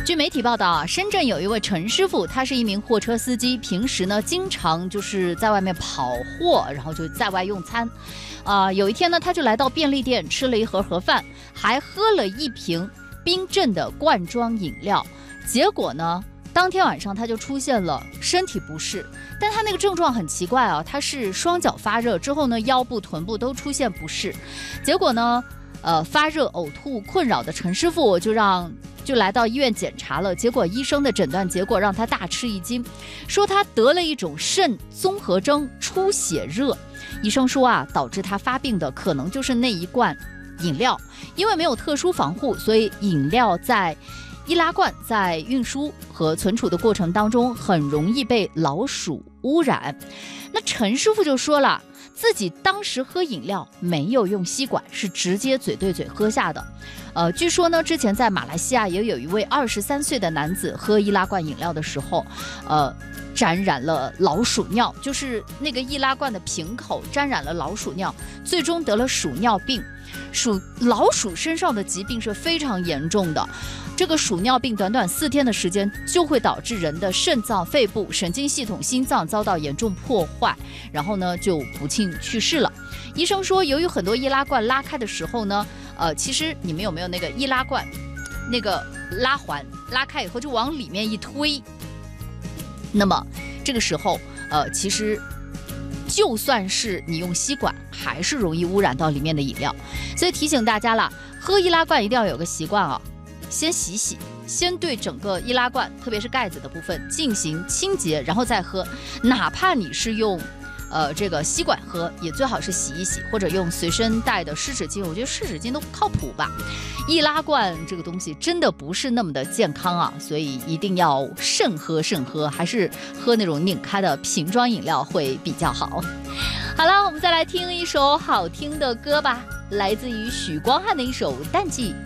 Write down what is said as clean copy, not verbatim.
据媒体报道啊，深圳有一位陈师傅，他是一名货车司机，平时呢经常就是在外面跑货，然后就在外用餐。有一天呢，他就来到便利店吃了一盒盒饭，还喝了一瓶冰镇的罐装饮料。结果呢，当天晚上他就出现了身体不适，但他那个症状很奇怪啊，他是双脚发热之后呢，腰部、臀部都出现不适。结果呢，发热、呕吐困扰的陈师傅就来到医院检查了，结果医生的诊断结果让他大吃一惊，说他得了一种肾综合征出血热。医生说啊，导致他发病的可能就是那一罐饮料，因为没有特殊防护，所以饮料在易拉罐在运输和存储的过程当中很容易被老鼠污染。那陈师傅就说了，自己当时喝饮料没有用吸管，是直接嘴对嘴喝下的。据说呢，之前在马来西亚也有一位23岁的男子喝易拉罐饮料的时候，沾染了老鼠尿，就是那个易拉罐的瓶口沾染了老鼠尿，最终得了鼠尿病。老鼠身上的疾病是非常严重的，这个鼠尿病短短4天的时间就会导致人的肾脏、肺部、神经系统、心脏遭到严重破坏，然后呢就不幸去世了。医生说，由于很多易拉罐拉开的时候呢，其实你们有没有那个易拉罐那个拉环拉开以后就往里面一推，那么这个时候其实就算是你用吸管，还是容易污染到里面的饮料。所以提醒大家了，喝易拉罐一定要有个习惯啊，先洗洗，先对整个易拉罐，特别是盖子的部分进行清洁，然后再喝。哪怕你是用这个吸管喝，也最好是洗一洗，或者用随身带的湿纸巾，我觉得湿纸巾都靠谱吧。易拉罐这个东西真的不是那么的健康啊，所以一定要慎喝，还是喝那种拧开的瓶装饮料会比较好。好了，我们再来听一首好听的歌吧，来自于许光汉的一首《淡季》。